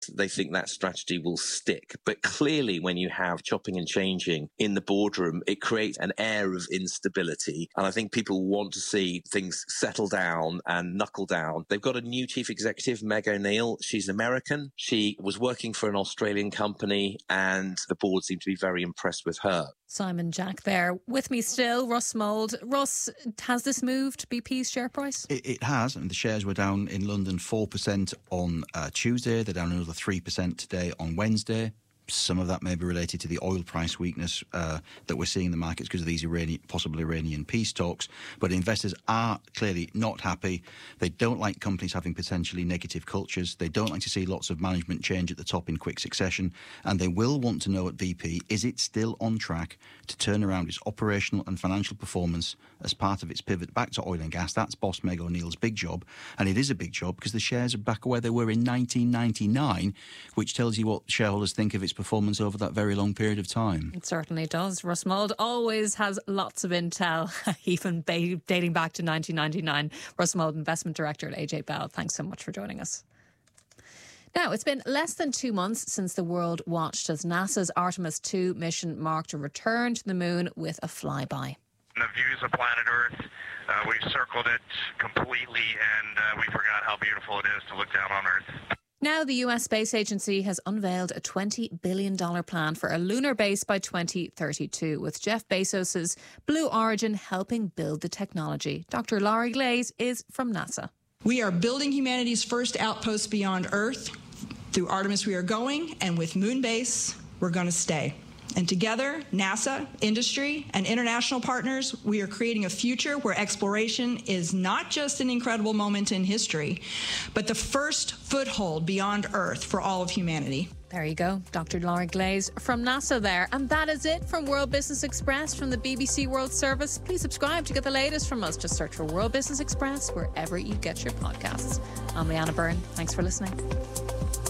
they think that strategy will stick. But clearly, when you have chopping and changing in the boardroom, it creates an air of instability. And I think people want to see things settle down and knuckle down. They've got a new chief executive, Meg O'Neill. She's American. She was working for an Australian company, and the board seemed to be very impressed with her. Simon Jack there. With me still, Russ Mould. Russ, has this moved BP's share price? It has, and the shares were down in London 4% on Tuesday. They're down another 3% today on Wednesday. Some of that may be related to the oil price weakness that we're seeing in the markets because of these possible Iranian peace talks. But investors are clearly not happy. They don't like companies having potentially negative cultures. They don't like to see lots of management change at the top in quick succession. And they will want to know at BP, is it still on track to turn around its operational and financial performance as part of its pivot back to oil and gas? That's boss Meg O'Neill's big job. And it is a big job because the shares are back where they were in 1999, which tells you what shareholders think of its performance over that very long period of time. It certainly does. Russ Mould always has lots of intel, even dating back to 1999. Russ Mould, Investment Director at AJ Bell. Thanks so much for joining us. Now, it's been less than 2 months since the world watched as NASA's Artemis 2 mission marked a return to the moon with a flyby. The views of planet Earth, we've circled it completely, and we forgot how beautiful it is to look down on Earth. Now, the US Space Agency has unveiled a $20 billion plan for a lunar base by 2032, with Jeff Bezos' Blue Origin helping build the technology. Dr. Laurie Glaze is from NASA. We are building humanity's first outpost beyond Earth. Through Artemis we are going, and with Moonbase, we're going to stay. And together, NASA, industry, and international partners, we are creating a future where exploration is not just an incredible moment in history, but the first foothold beyond Earth for all of humanity. There you go, Dr. Laurie Glaze from NASA there. And that is it from World Business Express from the BBC World Service. Please subscribe to get the latest from us. Just search for World Business Express wherever you get your podcasts. I'm Leanna Byrne. Thanks for listening.